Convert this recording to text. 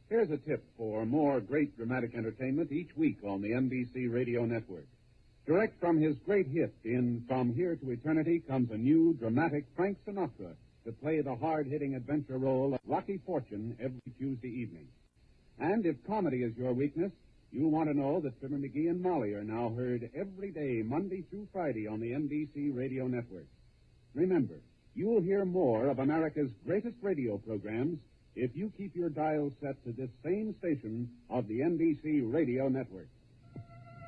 Here's a tip for more great dramatic entertainment each week on the NBC Radio Network. Direct from his great hit in From Here to Eternity comes a new dramatic Frank Sinatra to play the hard-hitting adventure role of Rocky Fortune every Tuesday evening. And if comedy is your weakness, you'll want to know that Fibber McGee and Molly are now heard every day, Monday through Friday, on the NBC Radio Network. Remember, you'll hear more of America's greatest radio programs if you keep your dial set to this same station of the NBC Radio Network.